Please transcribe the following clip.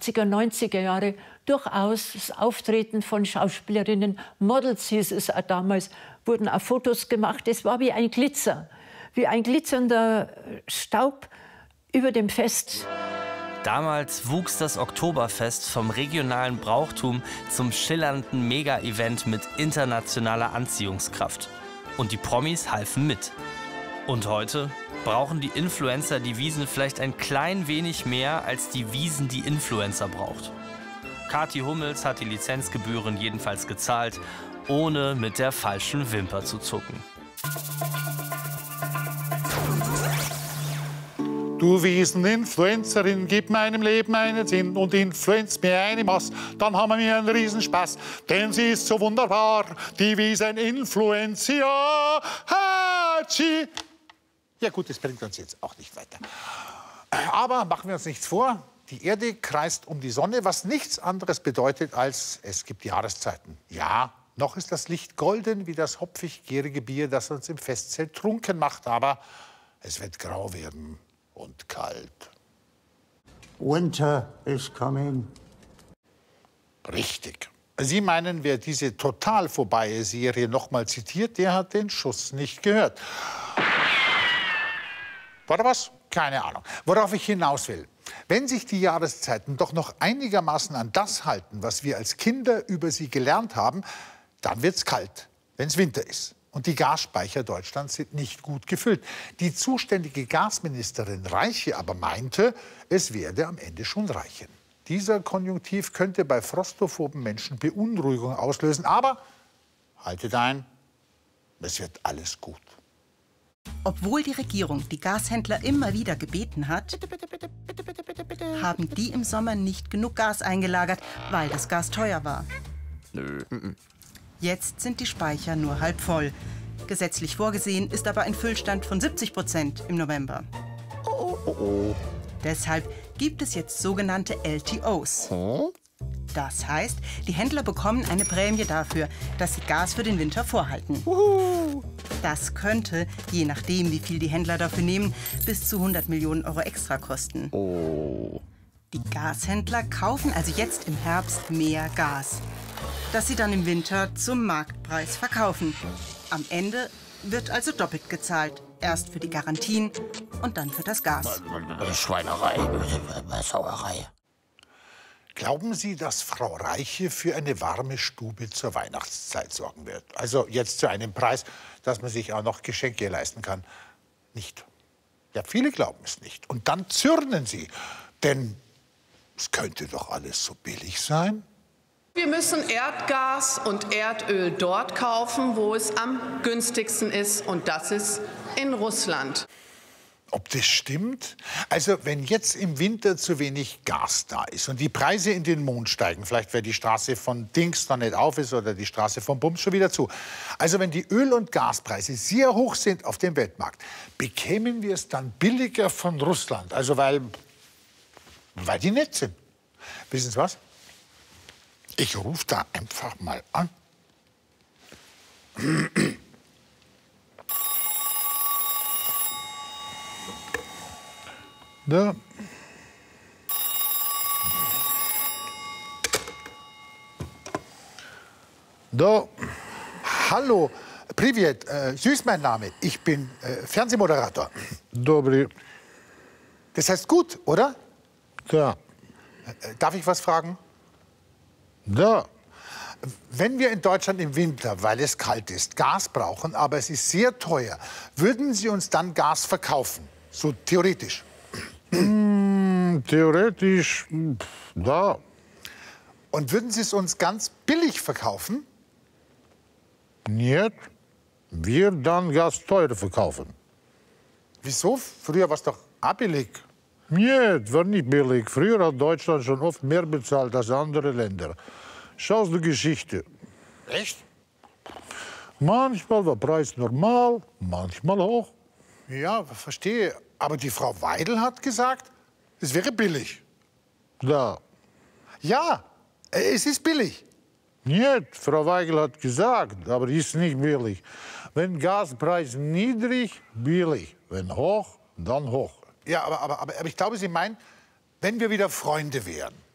80er, 90er Jahre durchaus das Auftreten von Schauspielerinnen, Models hieß es auch damals, wurden auch Fotos gemacht. Es war wie ein Glitzer, wie ein glitzernder Staub über dem Fest. Damals wuchs das Oktoberfest vom regionalen Brauchtum zum schillernden Mega-Event mit internationaler Anziehungskraft. Und die Promis halfen mit. Und heute brauchen die Influencer die Wiesn vielleicht ein klein wenig mehr, als die Wiesn die Influencer braucht. Kathi Hummels hat die Lizenzgebühren jedenfalls gezahlt, ohne mit der falschen Wimper zu zucken. Du Wiesn-Influencerin, gib meinem Leben einen Sinn und influenz mir eine Masse, dann haben wir einen Riesenspaß. Denn sie ist so wunderbar, die Wiesn-Influencer. Hatschi! Ja gut, das bringt uns jetzt auch nicht weiter. Aber machen wir uns nichts vor, die Erde kreist um die Sonne, was nichts anderes bedeutet als, es gibt Jahreszeiten. Ja, noch ist das Licht golden wie das hopfig-gärige Bier, das uns im Festzelt trunken macht, aber es wird grau werden. Und kalt. Winter is coming. Richtig. Sie meinen, wer diese total vorbei Serie noch mal zitiert, der hat den Schuss nicht gehört. War da was? Keine Ahnung. Worauf ich hinaus will. Wenn sich die Jahreszeiten doch noch einigermaßen an das halten, was wir als Kinder über sie gelernt haben, dann wird's kalt, wenn es Winter ist. Und die Gasspeicher Deutschlands sind nicht gut gefüllt. Die zuständige Gasministerin Reiche aber meinte, es werde am Ende schon reichen. Dieser Konjunktiv könnte bei frostophoben Menschen Beunruhigung auslösen. Aber haltet ein, es wird alles gut. Obwohl die Regierung die Gashändler immer wieder gebeten hat, haben die im Sommer nicht genug Gas eingelagert, weil das Gas teuer war. Nö. Jetzt sind die Speicher nur halb voll. Gesetzlich vorgesehen ist aber ein Füllstand von 70% im November. Deshalb gibt es jetzt sogenannte LTOs. Das heißt, die Händler bekommen eine Prämie dafür, dass sie Gas für den Winter vorhalten. Das könnte, je nachdem, wie viel die Händler dafür nehmen, bis zu 100 Millionen Euro extra kosten. Die Gashändler kaufen also jetzt im Herbst mehr Gas, das sie dann im Winter zum Marktpreis verkaufen. Am Ende wird also doppelt gezahlt. Erst für die Garantien und dann für das Gas. Schweinerei, Sauerei. Glauben Sie, dass Frau Reiche für eine warme Stube zur Weihnachtszeit sorgen wird? Also jetzt zu einem Preis, dass man sich auch noch Geschenke leisten kann. Nicht. Ja, viele glauben es nicht. Und dann zürnen sie. Denn es könnte doch alles so billig sein. Wir müssen Erdgas und Erdöl dort kaufen, wo es am günstigsten ist. Und das ist in Russland. Ob das stimmt? Also wenn jetzt im Winter zu wenig Gas da ist und die Preise in den Mond steigen, vielleicht weil die Straße von Dings dann nicht auf ist oder die Straße von Bums schon wieder zu. Also wenn die Öl- und Gaspreise sehr hoch sind auf dem Weltmarkt, bekämen wir es dann billiger von Russland. Also weil die nett sind. Wissen Sie was? Ich rufe da einfach mal an. Da. Da. Hallo. Privet. Süß mein Name. Ich bin Fernsehmoderator. Dobry. Das heißt gut, oder? Da. Darf ich was fragen? Da. Wenn wir in Deutschland im Winter, weil es kalt ist, Gas brauchen, aber es ist sehr teuer, würden Sie uns dann Gas verkaufen? So theoretisch. Theoretisch, da. Und würden Sie es uns ganz billig verkaufen? Nicht. Wir dann Gas teuer verkaufen. Wieso? Früher war es doch auch billig. Nicht, war nicht billig. Früher hat Deutschland schon oft mehr bezahlt als andere Länder. Schau die Geschichte. Echt? Manchmal war der Preis normal, manchmal hoch. Ja, verstehe. Aber die Frau Weidel hat gesagt, es wäre billig. Da. Ja, es ist billig. Nicht, Frau Weigel hat gesagt, aber ist nicht billig. Wenn Gaspreis niedrig, billig. Wenn hoch, dann hoch. Ja, aber ich glaube, Sie meinen, wenn wir wieder Freunde wären.